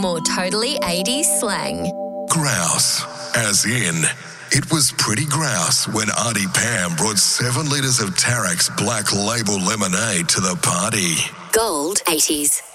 more totally 80s slang. Grouse, as in, it was pretty grouse when Auntie Pam brought 7 litres of Tarek's Black Label lemonade to the party. Gold 80s.